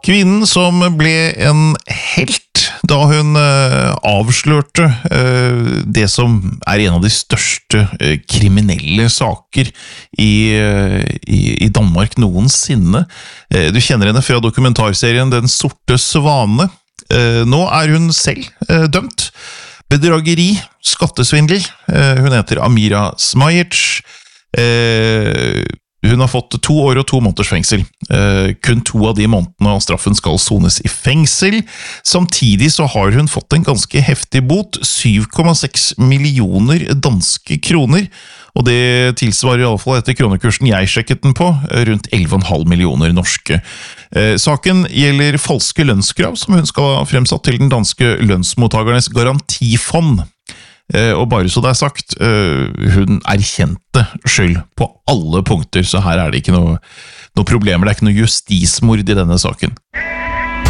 Kvinnen som ble en helt da hun avslørte det som en av de største kriminelle saker i Danmark noensinne. Du kjenner henne fra dokumentarserien Den sorte svane. Nå hun selv dømt. Bedrageri, skattesvindel. Hun heter Amira Smajic. Hun har fått 2 år og 2 måneders fengsel. Kun 2 av de månedene av straffen skal sones i fengsel. Samtidig så har hun fått en ganske heftig bot, 7,6 millioner danske kroner, og det tilsvarer i alle fall etter kronekursen jeg sjekket den på, rundt 11,5 millioner norske. Saken gjelder falske lønnskrav som hun skal ha fremsatt til den danske lønnsmottagernes garantifond. Og bare så det sagt, hun erkjente skyld på alle punkter, så her det ikke noe problemer, det ikke noe justismord i denne saken.